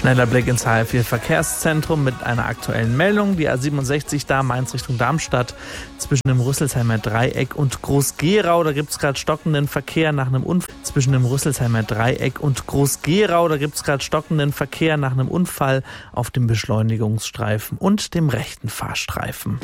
Schneller Blick ins HR4-Verkehrszentrum mit einer aktuellen Meldung. Die A67 da Mainz Richtung Darmstadt zwischen dem Rüsselsheimer Dreieck und Groß-Gerau. Da gibt es gerade stockenden Verkehr nach einem Unfall. Zwischen dem Rüsselsheimer Dreieck und Groß-Gerau. Da gibt es gerade stockenden Verkehr nach einem Unfall auf dem Beschleunigungsstreifen und dem rechten Fahrstreifen.